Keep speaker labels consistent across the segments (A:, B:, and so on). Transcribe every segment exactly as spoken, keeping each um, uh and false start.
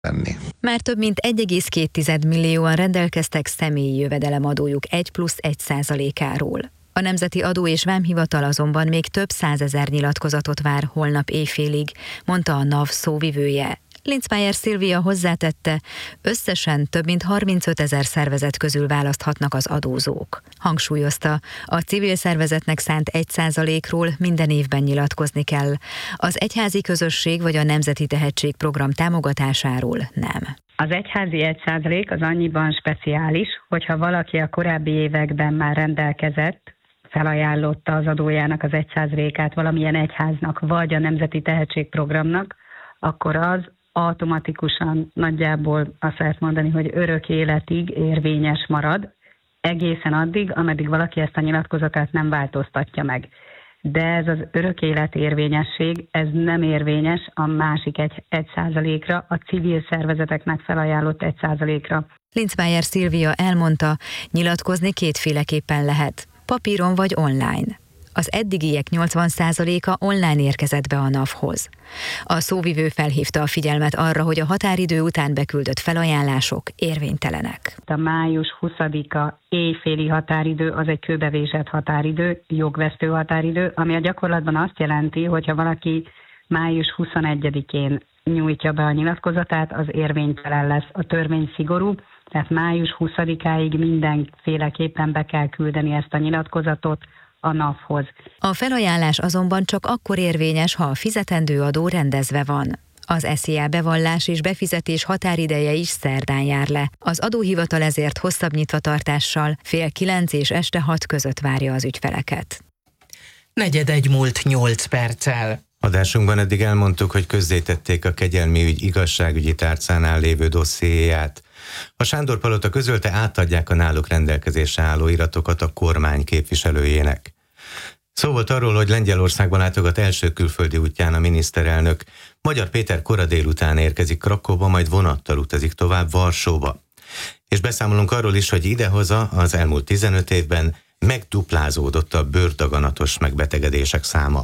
A: tenni.
B: Már több mint egy egész két millióan rendelkeztek személyi jövedelemadójuk egy plusz egy százalékáról. A Nemzeti Adó és Vámhivatal azonban még több százezer nyilatkozatot vár holnap éjfélig, mondta a NAV szóvivője. Linzmeier Szilvia hozzátette, összesen több mint harmincötezer szervezet közül választhatnak az adózók. Hangsúlyozta, a civil szervezetnek szánt egy százalékról minden évben nyilatkozni kell. Az egyházi közösség vagy a Nemzeti Tehetségprogram támogatásáról nem.
C: Az egyházi egy százalék az annyiban speciális, hogyha valaki a korábbi években már rendelkezett, felajánlotta az adójának az egy százalékát valamilyen egyháznak vagy a Nemzeti Tehetségprogramnak, akkor az automatikusan nagyjából azt lehet mondani, hogy örök életig érvényes marad, egészen addig, ameddig valaki ezt a nyilatkozatát nem változtatja meg. De ez az örök élet érvényesség, ez nem érvényes a másik egy, egy százalékra, a civil szervezeteknek felajánlott egy százalékra.
B: Linzmeier Szilvia elmondta, nyilatkozni kétféleképpen lehet, papíron vagy online. Az eddigiek nyolcvan százaléka online érkezett be a NAV-hoz. A szóvivő felhívta a figyelmet arra, hogy a határidő után beküldött felajánlások érvénytelenek.
C: A május huszadika éjféli határidő az egy kőbevésett határidő, jogvesztő határidő, ami a gyakorlatban azt jelenti, hogyha valaki május huszonegyedikén nyújtja be a nyilatkozatát, az érvénytelen lesz. A törvény szigorú, tehát május huszadikáig mindenféleképpen be kell küldeni ezt a nyilatkozatot a NAV-hoz.
B: A felajánlás azonban csak akkor érvényes, ha a fizetendő adó rendezve van. Az es zé á bevallás és befizetés határideje is szerdán jár le. Az adóhivatal ezért hosszabb nyitvatartással fél kilenc és este hat között várja az ügyfeleket.
D: Negyed egy múlt nyolc perccel.
E: Adásunkban eddig elmondtuk, hogy közzétették a kegyelmi ügy igazságügyi tárcánál lévő dossziéját. A Sándor-palota közölte, átadják a náluk rendelkezésre álló iratokat a kormány képviselőjének. Szó volt arról, hogy Lengyelországban látogat első külföldi útján a miniszterelnök. Magyar Péter kora délután érkezik Krakóba, majd vonattal utazik tovább Varsóba. És beszámolunk arról is, hogy idehaza az elmúlt tizenöt évben megduplázódott a bőrdaganatos megbetegedések száma.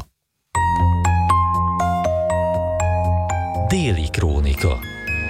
F: Déli krónika.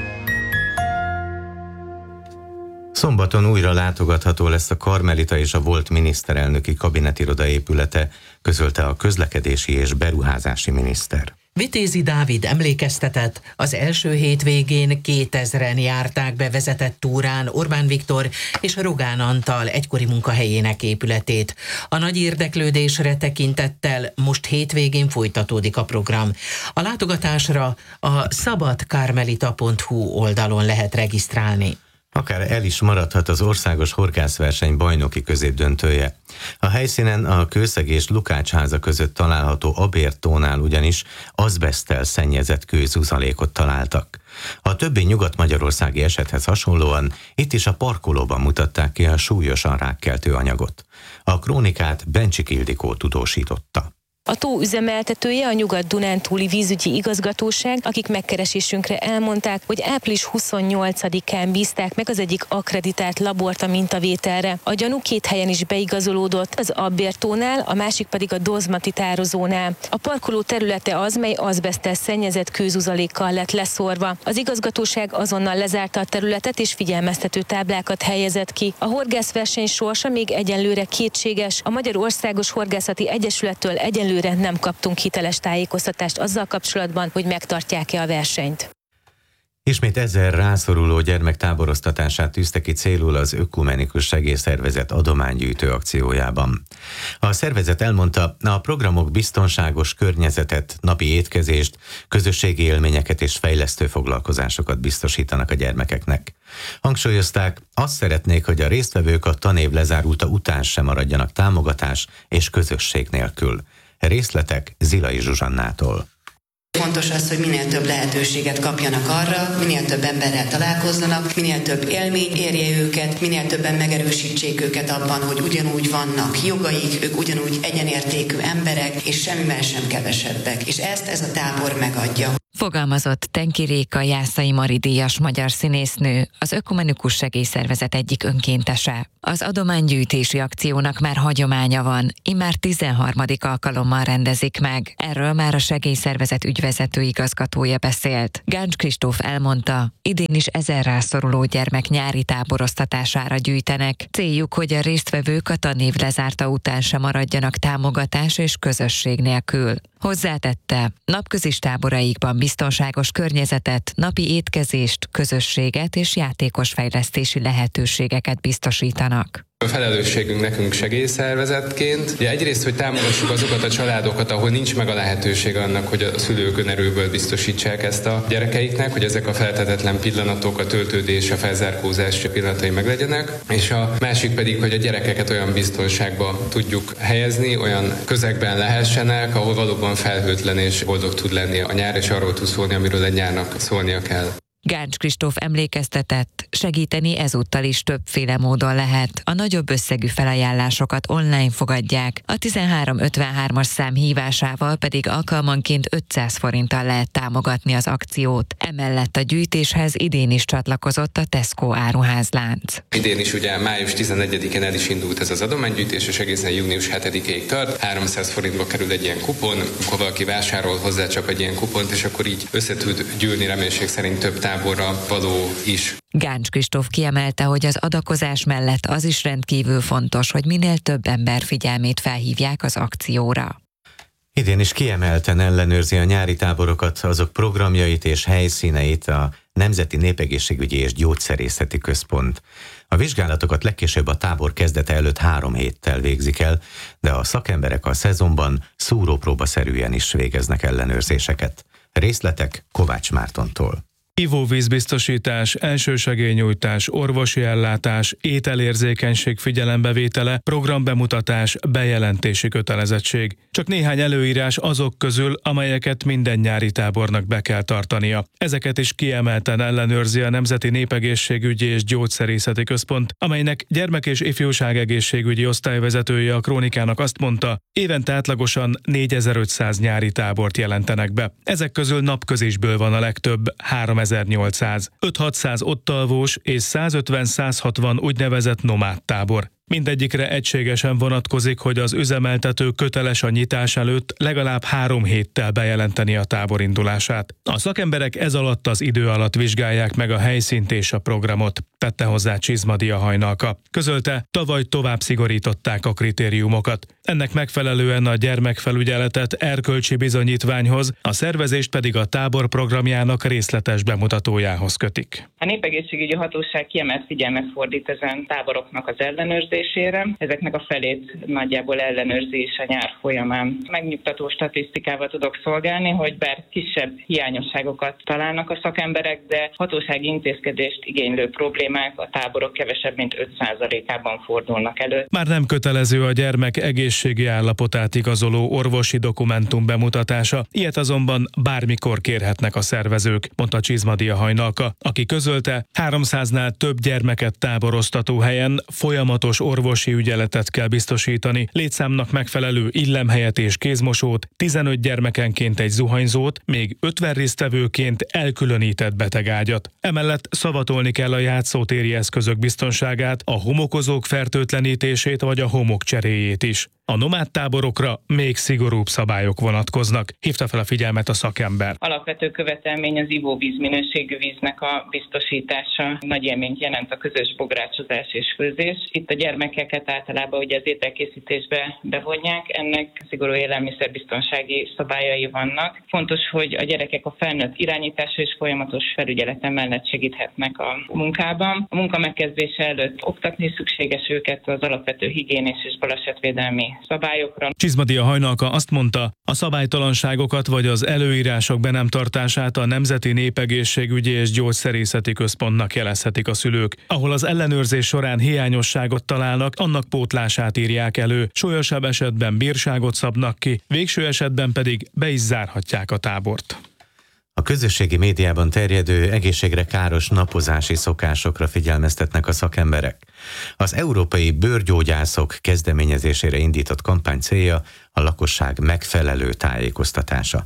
E: Szombaton újra látogatható lesz a Karmelita és a volt miniszterelnöki kabinetiroda épülete, közölte a közlekedési és beruházási miniszter.
D: Vitézi Dávid emlékeztetett, az első hétvégén kétezren járták be vezetett túrán Orbán Viktor és Rogán Antal egykori munkahelyének épületét. A nagy érdeklődésre tekintettel most hétvégén folytatódik a program. A látogatásra a szabad karmelita pont hu oldalon lehet regisztrálni.
E: Akár el is maradhat az országos horgászverseny bajnoki középdöntője. A helyszínen a Kőszeg és Lukács háza között található Abértónál ugyanis azbeszttel szennyezett kőzuzalékot találtak. A többi nyugat-magyarországi esethez hasonlóan itt is a parkolóban mutatták ki a súlyosan rákkeltő anyagot. A krónikát Bencsik Ildikó tudósította.
G: A tó üzemeltetője a Nyugat-Dunántúli vízügyi igazgatóság, akik megkeresésünkre elmondták, hogy április huszonnyolcadikán bízták meg az egyik akkreditált labort a mintavételre. A gyanú két helyen is beigazolódott, az Abértónál, a másik pedig a Dozmati tározónál. A parkoló területe az, mely azbeszttel szennyezett kőzuzalékkal lett leszórva. Az igazgatóság azonnal lezárta a területet és figyelmeztető táblákat helyezett ki. A horgászverseny sorsa még egyenlőre kétséges. A Magyar Országos Horgászati Egyesülettől egyenlőre nem kaptunk hiteles tájékoztatást azzal kapcsolatban, hogy megtartják-e a versenyt.
E: Ismét ezer rászoruló gyermek táboroztatását tűzte ki célul az Ökumenikus Segélyszervezet adománygyűjtő akciójában. A szervezet elmondta, a programok biztonságos környezetet, napi étkezést, közösségi élményeket és fejlesztő foglalkozásokat biztosítanak a gyermekeknek. Hangsúlyozták, azt szeretnék, hogy a résztvevők a tanév lezárulta után sem maradjanak támogatás és közösség nélkül. Részletek Zilai Zsuzsannától.
H: Fontos az, hogy minél több lehetőséget kapjanak arra, minél több emberrel találkozzanak, minél több élmény érje őket, minél többen megerősítsék őket abban, hogy ugyanúgy vannak jogaik, ők ugyanúgy egyenértékű emberek, és semmivel sem kevesebbek. És ezt ez a tábor megadja.
A: Fogalmazott Tenki Réka Jászai Mari díjas magyar színésznő, az Ökumenikus Segélyszervezet egyik önkéntese. Az adománygyűjtési akciónak már hagyománya van, immár tizenharmadik alkalommal rendezik meg. Erről már a segélyszervezet ügyvezető igazgatója beszélt. Gáncs Kristóf elmondta, idén is ezer rászoruló gyermek nyári táboroztatására gyűjtenek. Céljuk, hogy a résztvevők a tanév lezárta után sem maradjanak támogatás és közösség nélkül. Hozzátette, napközis táboraikban biztonságos környezetet, napi étkezést, közösséget és játékos fejlesztési lehetőségeket biztosítanak.
F: A felelősségünk nekünk segélyszervezetként, ugye egyrészt, hogy támogassuk azokat a családokat, ahol nincs meg a lehetőség annak, hogy a szülők önerőből biztosítsák ezt a gyerekeiknek, hogy ezek a feltetetlen pillanatok, a töltődés, a felzárkózás pillanatai meglegyenek, és a másik pedig, hogy a gyerekeket olyan biztonságba tudjuk helyezni, olyan közegben lehessenek, ahol valóban felhőtlen és boldog tud lenni a nyár, és arról tud szólni, amiről egy nyárnak szólnia kell.
A: Gáncs Kristóf emlékeztetett, segíteni ezúttal is többféle módon lehet. A nagyobb összegű felajánlásokat online fogadják, a tizenhárom ötvenhármas szám hívásával pedig alkalmanként ötszáz forinttal lehet támogatni az akciót. Emellett a gyűjtéshez idén is csatlakozott a Tesco áruházlánc.
F: Idén is ugye május tizenegyedikén el is indult ez az adománygyűjtés, és egészen június hetedikéig tart. háromszáz forintba kerül egy ilyen kupon, akkor valaki vásárol hozzá csak egy ilyen kupont, és akkor így össze tud gyűlni reménység szerint több táborra való is.
A: Gáncs Kristóf kiemelte, hogy az adakozás mellett az is rendkívül fontos, hogy minél több ember figyelmét felhívják az akcióra.
E: Idén is kiemelten ellenőrzi a nyári táborokat, azok programjait és helyszíneit a Nemzeti Népegészségügyi és Gyógyszerészeti Központ. A vizsgálatokat legkésőbb a tábor kezdete előtt három héttel végzik el, de a szakemberek a szezonban szúrópróbaszerűen is végeznek ellenőrzéseket. Részletek Kovács Mártontól.
I: Ivóvízbiztosítás, elsősegélynyújtás, orvosi ellátás, ételérzékenység figyelembevétele, programbemutatás, bejelentési kötelezettség. Csak néhány előírás azok közül, amelyeket minden nyári tábornak be kell tartania. Ezeket is kiemelten ellenőrzi a Nemzeti Népegészségügyi és Gyógyszerészeti Központ, amelynek gyermek- és ifjúságegészségügyi osztályvezetője a Krónikának azt mondta, évente átlagosan négyezer-ötszáz nyári tábort jelentenek be. Ezek közül napközisből van a legtöbb, háromezer-nyolcszáz, öt-hatszáz ottalvós és százötven-százhatvan úgynevezett nomád tábor. Mindegyikre egységesen vonatkozik, hogy az üzemeltető köteles a nyitás előtt legalább három héttel bejelenteni a tábor indulását. A szakemberek ez alatt az idő alatt vizsgálják meg a helyszínt és a programot, tette hozzá Csizmadia Hajnalka. Közölte, tavaly tovább szigorították a kritériumokat. Ennek megfelelően a gyermekfelügyeletet erkölcsi bizonyítványhoz, a szervezést pedig a tábor programjának részletes bemutatójához kötik.
J: A Népegészségügyi Hatóság kiemelt figyelmet fordít ezen táboroknak az ellenőrzésére. Ezeknek a felét nagyjából ellenőrzés a nyár folyamán. Megnyugtató statisztikával tudok szolgálni, hogy bár kisebb hiányosságokat találnak a szakemberek, de hatósági intézkedést igénylő problémák a táborok kevesebb mint öt százalékában fordulnak elő.
I: Már nem kötelező a gyermek egészségi állapotát igazoló orvosi dokumentum bemutatása, ilyet azonban bármikor kérhetnek a szervezők, mondta Csizmadia Hajnalka, aki közölte, háromszáznál több gyermeket táboroztató helyen folyamatos orvosi ügyeletet kell biztosítani, létszámnak megfelelő illemhelyet és kézmosót, tizenöt gyermekenként egy zuhanyzót, még ötven résztvevőként elkülönített betegágyat. Emellett szavatolni kell a játszótéri eszközök biztonságát, a homokozók fertőtlenítését vagy a homok cseréjét is. A nomád táborokra még szigorúbb szabályok vonatkoznak, hívta fel a figyelmet a szakember.
J: Alapvető követelmény az ivóvíz minőségű víznek a biztosítása. Nagy élményt jelent a közös bográcsozás és főzés. Itt a gyermekeket általában ugye az ételkészítésbe bevonják, ennek szigorú élelmiszerbiztonsági szabályai vannak. Fontos, hogy a gyerekek a felnőtt irányítása és folyamatos felügyelete mellett segíthetnek a munkában. A munka megkezdése előtt oktatni szükséges őket az alapvető higiénés és balesetvédelmi szabályokra.
I: Csizmadia Hajnalka azt mondta, a szabálytalanságokat vagy az előírások be nem tartását a Nemzeti Népegészségügyi és Gyógyszerészeti Központnak jelezhetik a szülők. Ahol az ellenőrzés során hiányosságot találnak, annak pótlását írják elő, súlyosabb esetben bírságot szabnak ki, végső esetben pedig be is zárhatják a tábort.
E: A közösségi médiában terjedő egészségre káros napozási szokásokra figyelmeztetnek a szakemberek. Az európai bőrgyógyászok kezdeményezésére indított kampány célja a lakosság megfelelő tájékoztatása.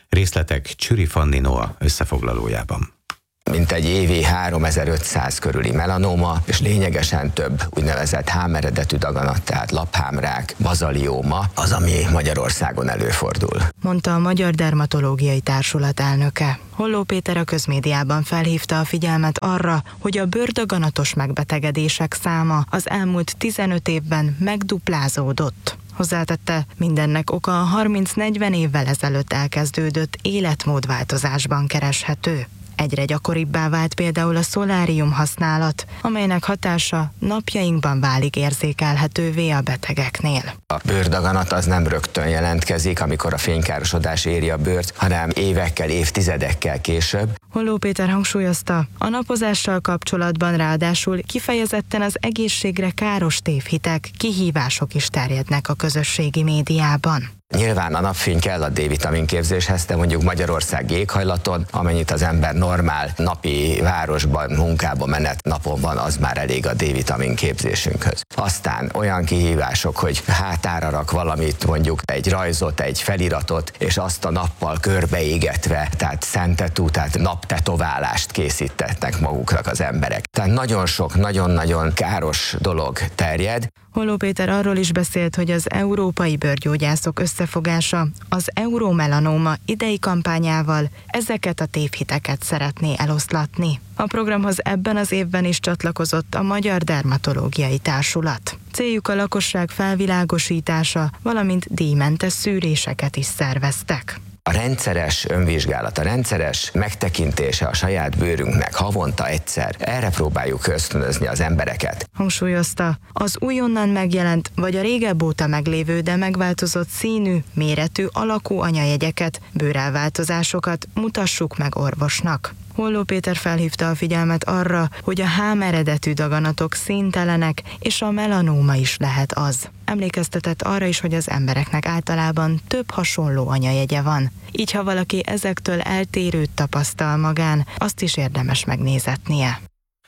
E: Részletek Csüri Fanni Noa összefoglalójában.
K: Mintegy évi háromezer-ötszáz körüli melanóma, és lényegesen több úgynevezett hámeredetű daganat, tehát laphámrák, bazalióma, az, ami Magyarországon előfordul.
L: Mondta a Magyar Dermatológiai Társulat elnöke. Holló Péter a közmédiában felhívta a figyelmet arra, hogy a bőrdaganatos megbetegedések száma az elmúlt tizenöt évben megduplázódott. Hozzátette, mindennek oka a harminc-negyven évvel ezelőtt elkezdődött életmódváltozásban kereshető. Egyre gyakoribbá vált például a szolárium használat, amelynek hatása napjainkban válik érzékelhetővé a betegeknél.
K: A bőrdaganat az nem rögtön jelentkezik, amikor a fénykárosodás éri a bőrt, hanem évekkel, évtizedekkel később.
L: Holló Péter hangsúlyozta, a napozással kapcsolatban ráadásul kifejezetten az egészségre káros tévhitek, kihívások is terjednek a közösségi médiában.
K: Nyilván a napfény kell a D-vitamin képzéshez, de mondjuk Magyarország éghajlaton, amennyit az ember normál napi városban, munkába menet napon van, az már elég a D-vitamin képzésünkhöz. Aztán olyan kihívások, hogy hátára rak valamit, mondjuk egy rajzot, egy feliratot, és azt a nappal körbeégetve, tehát szentetú, tehát naptetoválást készítettek maguknak az emberek. Tehát nagyon sok, nagyon-nagyon káros dolog terjed.
L: Holló Péter arról is beszélt, hogy az Európai Bőrgyógyászok Összefogása az Euromelanoma idei kampányával ezeket a tévhiteket szeretné eloszlatni. A programhoz ebben az évben is csatlakozott a Magyar Dermatológiai Társulat. Céljuk a lakosság felvilágosítása, valamint díjmentes szűréseket is szerveztek.
K: A rendszeres önvizsgálat, a rendszeres megtekintése a saját bőrünknek havonta egyszer, erre próbáljuk ösztönözni az embereket.
L: Hangsúlyozta, az újonnan megjelent, vagy a régebb óta meglévő, de megváltozott színű, méretű, alakú anyajegyeket, bőrelváltozásokat mutassuk meg orvosnak. Holló Péter felhívta a figyelmet arra, hogy a hámeredetű daganatok színtelenek, és a melanóma is lehet az. Emlékeztetett arra is, hogy az embereknek általában több hasonló anyajegye van. Így, ha valaki ezektől eltérőt tapasztal magán, azt is érdemes megnézetnie.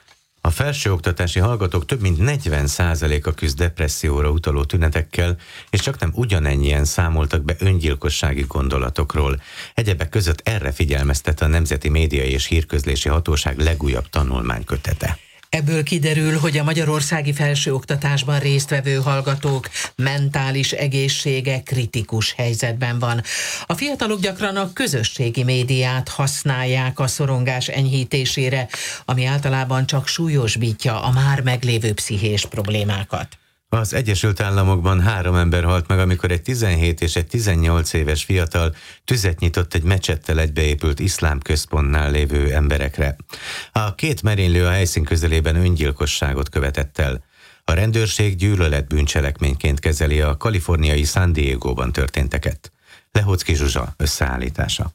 E: A felsőoktatási hallgatók több mint negyven százaléka küzd depresszióra utaló tünetekkel, és csak nem ugyanennyien számoltak be öngyilkossági gondolatokról. Egyebek között erre figyelmeztet a Nemzeti Média és Hírközlési Hatóság legújabb tanulmánykötete.
D: Ebből kiderül, hogy a magyarországi felsőoktatásban résztvevő hallgatók mentális egészsége kritikus helyzetben van. A fiatalok gyakran a közösségi médiát használják a szorongás enyhítésére, ami általában csak súlyosbítja a már meglévő pszichés problémákat.
E: Az Egyesült Államokban három ember halt meg, amikor egy tizenhét és egy tizennyolc éves fiatal tüzet nyitott egy mecsettel egybeépült iszlám központnál lévő emberekre. A két merénylő a helyszín közelében öngyilkosságot követett el. A rendőrség gyűlöletbűncselekményként kezeli a kaliforniai San Diegóban történteket. Lehocki Zsuzsa összeállítása.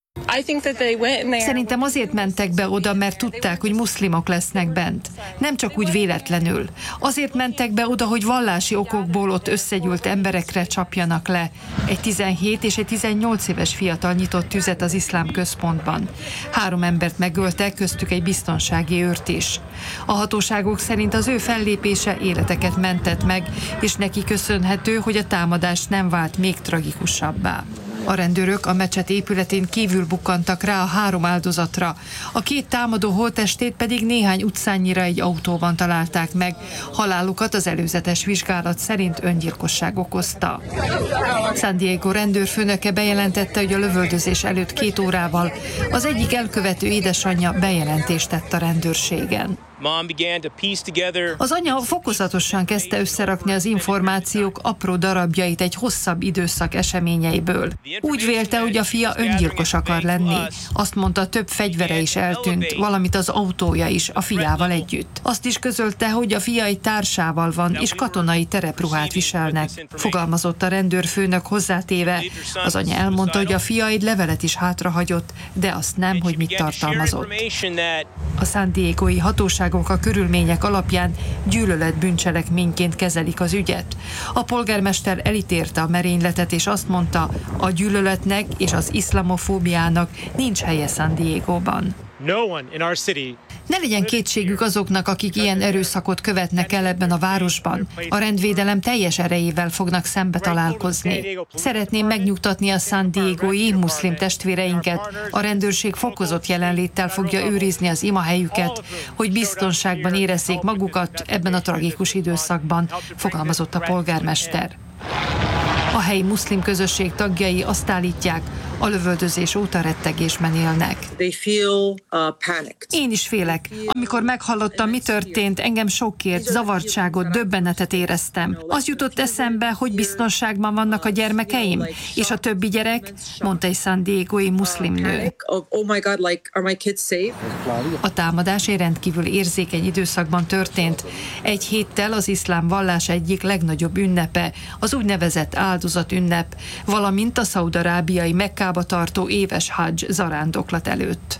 M: Szerintem azért mentek be oda, mert tudták, hogy muszlimok lesznek bent. Nem csak úgy véletlenül. Azért mentek be oda, hogy vallási okokból ott összegyűlt emberekre csapjanak le. Egy tizenhét és egy tizennyolc éves fiatal nyitott tüzet az iszlám központban. Három embert megöltek, köztük egy biztonsági őrt is. A hatóságok szerint az ő fellépése életeket mentett meg, és neki köszönhető, hogy a támadás nem vált még tragikusabbá. A rendőrök a mecset épületén kívül bukkantak rá a három áldozatra, a két támadó holttestét pedig néhány utcánnyira egy autóban találták meg. Halálukat az előzetes vizsgálat szerint öngyilkosság okozta. San Diego rendőrfőnöke bejelentette, hogy a lövöldözés előtt két órával az egyik elkövető édesanyja bejelentést tett a rendőrségen. Az anya fokozatosan kezdte összerakni az információk apró darabjait egy hosszabb időszak eseményeiből. Úgy vélte, hogy a fia öngyilkos akar lenni. Azt mondta, több fegyvere is eltűnt, valamint az autója is a fiával együtt. Azt is közölte, hogy a fia egy társával van, és katonai terepruhát viselnek. Fogalmazott a rendőrfőnök hozzátéve. Az anya elmondta, hogy a fia egy levelet is hátrahagyott, de azt nem, hogy mit tartalmazott. A San Diegói hatóság a körülmények alapján gyűlöletbűncselekményként kezelik az ügyet. A polgármester elítérte a merényletet, és azt mondta, a gyűlöletnek és az iszlamofóbiának nincs helye San Diegóban. Ne legyen kétségük azoknak, akik ilyen erőszakot követnek el ebben a városban. A rendvédelem teljes erejével fognak szembe találkozni. Szeretném megnyugtatni a San Diegói muszlim testvéreinket. A rendőrség fokozott jelenléttel fogja őrizni az imahelyüket, hogy biztonságban érezzék magukat ebben a tragikus időszakban, fogalmazott a polgármester. A helyi muszlim közösség tagjai azt állítják, a lövöldözés óta rettegésben élnek. Én is félek. Amikor meghallottam, mi történt, engem sokkért, zavartságot, döbbenetet éreztem. Az jutott eszembe, hogy biztonságban vannak a gyermekeim, és a többi gyerek, mondta egy San Diegói muszlim nő. A támadás egy rendkívül érzékeny időszakban történt. Egy héttel az iszlám vallás egyik legnagyobb ünnepe, az úgynevezett áldozat ünnep, valamint a szaudarábiai Mekkába tartó éves hadzs zarándoklat előtt.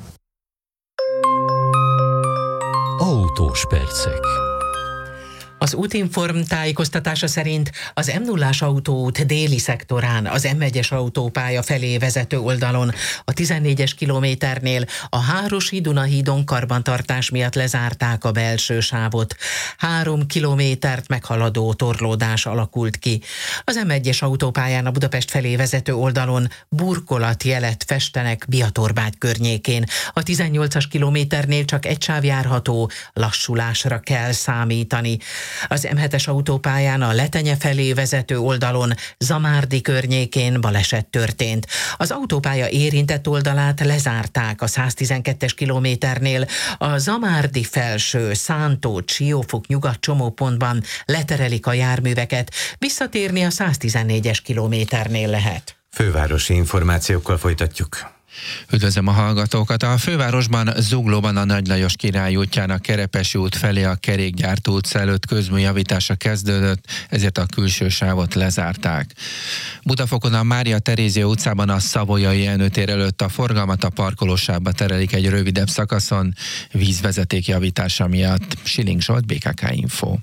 N: Autós percek.
D: Az Útinform tájékoztatása szerint az em nullás autóút déli szektorán, az em egyes autópálya felé vezető oldalon, a tizennégyes kilométernél a Hárosi-Duna hídon karbantartás miatt lezárták a belső sávot. Három kilométert meghaladó torlódás alakult ki. Az em egyes autópályán a Budapest felé vezető oldalon burkolatjelet festenek Biatorbágy környékén. A tizennyolcas kilométernél csak egy sáv járható, lassulásra kell számítani. Az em hetes autópályán a Letenye felé vezető oldalon Zamárdi környékén baleset történt. Az autópálya érintett oldalát lezárták a száztizenkettes kilométernél. A Zamárdi felső Szántó-Csiófok nyugat csomópontban leterelik a járműveket, visszatérni a száztizennégyes kilométernél lehet.
E: Fővárosi információkkal folytatjuk.
O: Üdvözlöm a hallgatókat! A fővárosban Zuglóban a Nagy Lajos Király útján a Kerepesi út felé a Kerékgyártó utca előtt közműjavítása kezdődött, ezért a külső sávot lezárták. Budafokon a Mária Terézia utcában a Savoyai Jenő tér előtt a forgalmat a parkolósávba terelik egy rövidebb szakaszon, vízvezeték javítása miatt. Siling Zsolt, bé ká ká Info.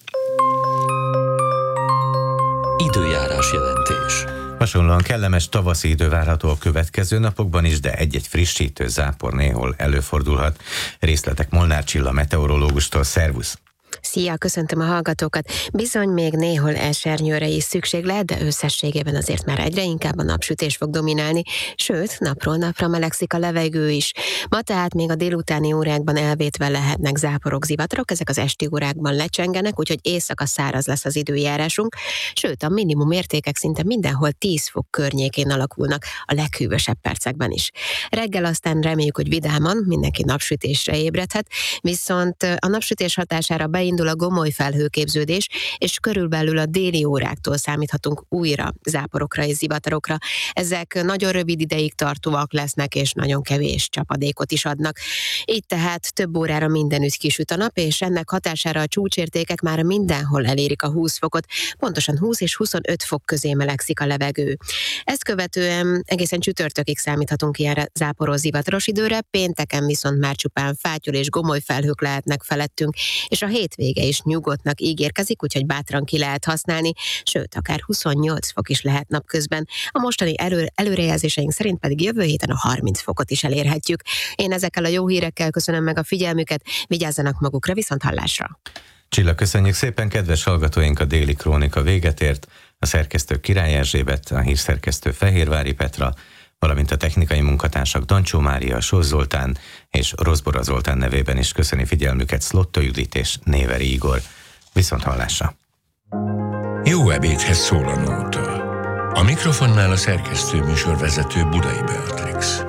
N: Időjárás jelentés.
E: Hasonlóan kellemes tavaszi idő várható a következő napokban is, de egy-egy frissítő zápor néhol előfordulhat. Részletek Molnár Csilla meteorológustól. Szervusz!
P: Szia, köszöntöm a hallgatókat. Bizony még néhol esernyőre is szükség lehet, de összességében azért már egyre inkább a napsütés fog dominálni, sőt, napról napra melegszik a levegő is. Ma tehát még a délutáni órákban elvétve lehetnek záporok, zivatarok, ezek az esti órákban lecsengenek, úgyhogy éjszaka száraz lesz az időjárásunk, sőt, a minimum értékek szinte mindenhol tíz fok környékén alakulnak, a leghűvösebb percekben is. Reggel aztán reméljük, hogy vidáman mindenki napsütésre ébredhet, viszont a napsütés hatására beindul a gomoly felhőképződés, és körülbelül a déli óráktól számíthatunk újra záporokra és zivatarokra. Ezek nagyon rövid ideig tartóak lesznek, és nagyon kevés csapadékot is adnak. Így tehát több órára mindenütt kisüt a nap, és ennek hatására a csúcsértékek már mindenhol elérik a húsz fokot, pontosan húsz és huszonöt fok közé melegszik a levegő. Ezt követően egészen csütörtökig számíthatunk ilyen záporos, zivataros időre, pénteken viszont már csupán fátyol és gomoly felhők lehetnek felettünk, és a hétvége is nyugodtnak ígérkezik, úgyhogy bátran ki lehet használni, sőt, akár huszonnyolc fok is lehet napközben. A mostani elő, előrejelzéseink szerint pedig jövő héten a harminc fokot is elérhetjük. Én ezekkel a jó hírekkel köszönöm meg a figyelmüket, vigyázzanak magukra, viszont hallásra!
E: Csilla, köszönjük szépen, kedves hallgatóink, a Déli Krónika véget ért. A szerkesztő Király Erzsébet, a hírszerkesztő Fehérvári Petra, valamint a technikai munkatársak Dancsó Mária, Sós Zoltán és Rozbora Zoltán nevében is köszöni figyelmüket Szlotta Judit és Néveri Igor. Viszont hallásra!
N: Jó ebédhez szól a nóta. A mikrofonnál a szerkesztő műsorvezető Budai Beatrix.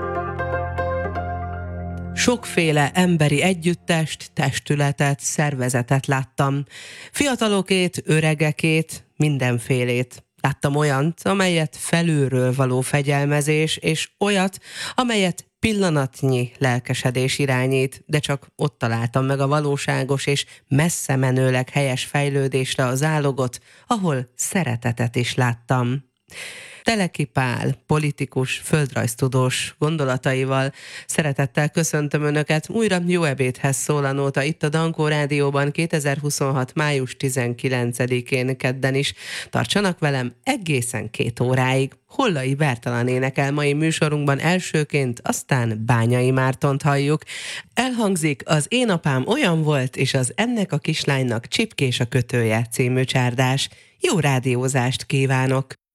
Q: Sokféle emberi együttest, testületet, szervezetet láttam. Fiatalokét, öregekét, mindenfélét. Láttam olyat, amelyet felülről való fegyelmezés, és olyat, amelyet pillanatnyi lelkesedés irányít, de csak ott találtam meg a valóságos és messze menőleg helyes fejlődésre az álogot, ahol szeretetet is láttam. Teleki Pál, politikus, földrajztudós gondolataival szeretettel köszöntöm Önöket. Újra Jó ebédhez szól a nóta itt a Dankó Rádióban kétezer-huszonhat. május tizenkilencedikén kedden is. Tartsanak velem egészen két óráig. Hollai Bertalan énekel mai műsorunkban elsőként, aztán Bányai Mártont halljuk. Elhangzik Az én apám olyan volt, és az Ennek a kislánynak Csipkés a kötője című csárdás. Jó rádiózást kívánok!